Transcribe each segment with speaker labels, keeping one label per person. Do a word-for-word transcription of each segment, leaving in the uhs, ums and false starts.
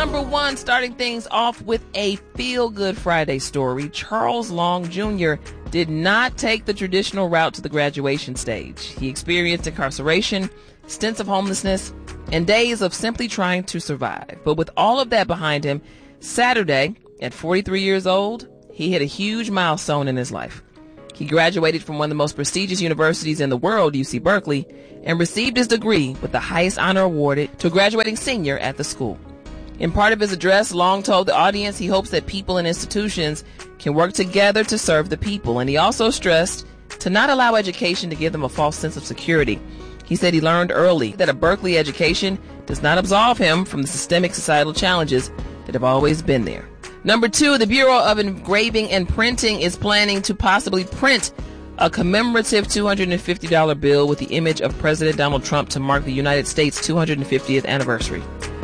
Speaker 1: Number one, starting things off with a feel-good Friday story. Charles Long Junior did not take the traditional route to the graduation stage. He experienced incarceration, stints of homelessness, and days of simply trying to survive. But with all of that behind him, Saturday, at forty-three years old, he hit a huge milestone in his life. He graduated from one of the most prestigious universities in the world, U C Berkeley, and received his degree with the highest honor awarded to a graduating senior at the school. In part of his address, Long told the audience he hopes that people and institutions can work together to serve the people, and he also stressed to not allow education to give them a false sense of security. He said he learned early that a Berkeley education does not absolve him from the systemic societal challenges that have always been there. Number two, the Bureau of Engraving and Printing is planning to possibly print a commemorative two hundred fifty dollars bill with the image of President Donald Trump to mark the United States' two hundred fiftieth anniversary.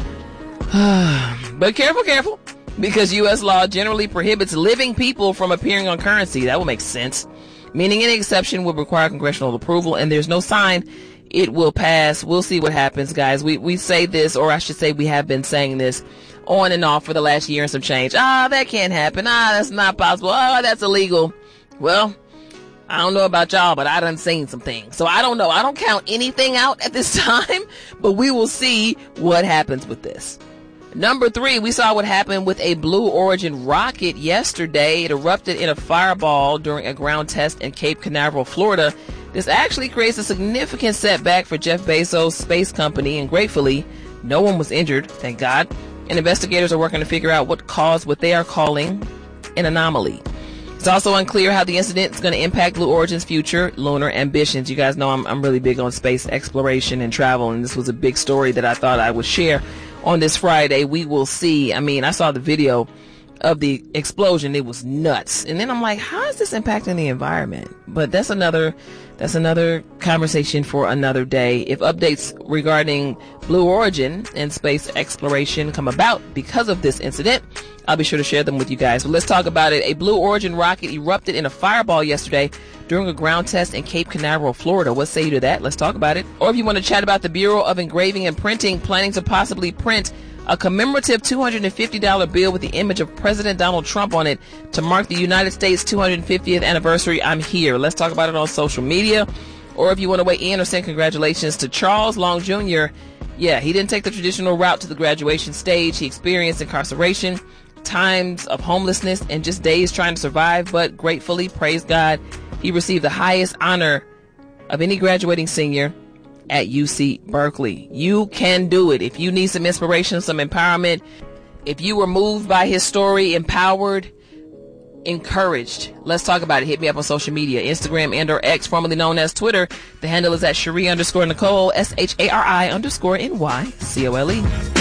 Speaker 1: But careful, careful, because U S law generally prohibits living people from appearing on currency. That will make sense. Meaning any exception will require congressional approval, and there's no sign it will pass. We'll see what happens, guys. We we say this, or I should say we have been saying this on and off for the last year and some change. Ah, that can't happen. Ah, that's not possible. Ah, that's illegal. Well, I don't know about y'all, but I done seen some things. So I don't know. I don't count anything out at this time, but we will see what happens with this. Number three, we saw what happened with a Blue Origin rocket yesterday. It erupted in a fireball during a ground test in Cape Canaveral, Florida. This actually creates a significant setback for Jeff Bezos' space company, and gratefully, no one was injured, thank God. And investigators are working to figure out what caused what they are calling an anomaly. It's also unclear how the incident is going to impact Blue Origin's future lunar ambitions. You guys know I'm, I'm really big on space exploration and travel, and this was a big story that I thought I would share on this Friday. We will see. I mean, I saw the video of the explosion. It was nuts. And then I'm like, how is this impacting the environment? But that's another, that's another conversation for another day. If updates regarding Blue Origin and space exploration come about because of this incident, I'll be sure to share them with you guys. But let's talk about it. A Blue Origin rocket erupted in a fireball yesterday during a ground test in Cape Canaveral, Florida. What say you to that? Let's talk about it. Or if you want to chat about the Bureau of Engraving and Printing planning to possibly print a commemorative two hundred fifty dollars bill with the image of President Donald Trump on it to mark the United States' two hundred fiftieth anniversary, I'm here. Let's talk about it on social media. Or if you want to weigh in or send congratulations to Charles Long Junior Yeah, he didn't take the traditional route to the graduation stage. He experienced incarceration, times of homelessness, and just days trying to survive. But gratefully, praise God, he received the highest honor of any graduating senior at U C Berkeley. You can do it. If you need some inspiration, some empowerment, if you were moved by his story, empowered, encouraged, let's talk about it. Hit me up on social media, Instagram and or X, formerly known as Twitter. The handle is at Cherie underscore Nicole, S H A R I underscore N Y C O L E.